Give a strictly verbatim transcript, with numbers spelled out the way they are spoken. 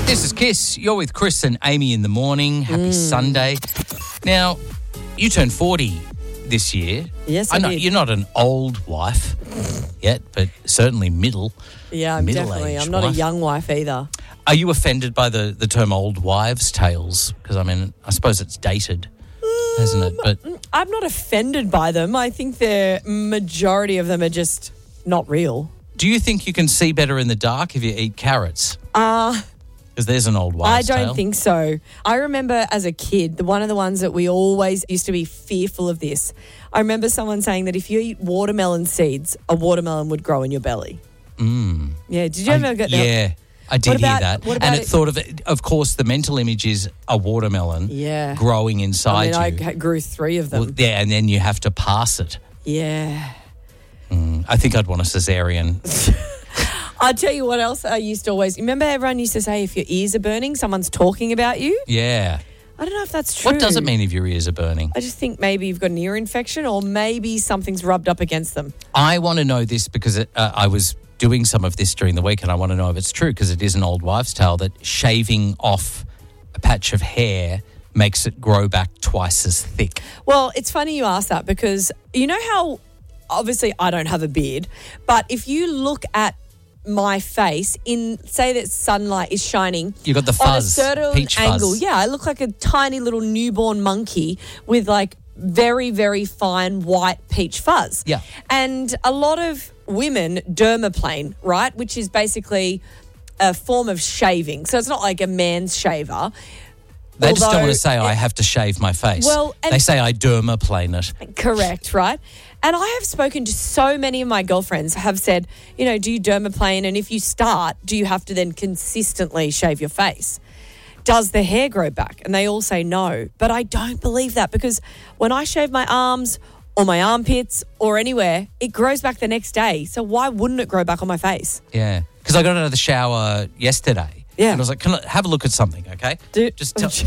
This is Kiss. You're with Chris and Amy in the morning. Happy mm. Sunday. Now, you turned forty this year. Yes, I, I know did. You're not an old wife yet, but certainly middle. Yeah, I'm definitely. I'm not wife. a young wife either. Are you offended by the, the term old wives' tales? Because, I mean, I suppose it's dated, mm, hasn't it? But I'm not offended by them. I think the majority of them are just not real. Do you think you can see better in the dark if you eat carrots? Uh... Because there's an old I wives' don't tale. think so. I remember as a kid, the one of the ones that we always used to be fearful of this. I remember someone saying that if you eat watermelon seeds, a watermelon would grow in your belly. Mm. Yeah, did you ever I, get that? Yeah, I did what about, hear that. What about and it, it thought of it, of course, the mental image is a watermelon yeah. growing inside I mean, you. I grew three of them. Well, yeah, and then you have to pass it. Yeah. Mm, I think I'd want a cesarean. I'll tell you what else I used to always... Remember everyone used to say if your ears are burning, someone's talking about you? Yeah. I don't know if that's true. What does it mean if your ears are burning? I just think maybe you've got an ear infection or maybe something's rubbed up against them. I want to know this because it, uh, I was doing some of this during the week and I want to know if it's true because it is an old wives' tale that shaving off a patch of hair makes it grow back twice as thick. Well, it's funny you ask that because you know how... Obviously, I don't have a beard, but if you look at my face in, say that sunlight is shining. You got the fuzz, on a certain peach angle. fuzz. Yeah, I look like a tiny little newborn monkey with like very, very fine white peach fuzz. Yeah. And a lot of women dermaplane, right, which is basically a form of shaving. So it's not like a man's shaver. They just don't Although want to say, it, I have to shave my face. Well, and they say I dermaplane it. Correct, right? And I have spoken to so many of my girlfriends have said, you know, do you dermaplane? And if you start, do you have to then consistently shave your face? Does the hair grow back? And they all say no. But I don't believe that because when I shave my arms or my armpits or anywhere, it grows back the next day. So why wouldn't it grow back on my face? Yeah. Because I got out of the shower yesterday. Yeah. And I was like, can I have a look at something, okay? Do, Just tell,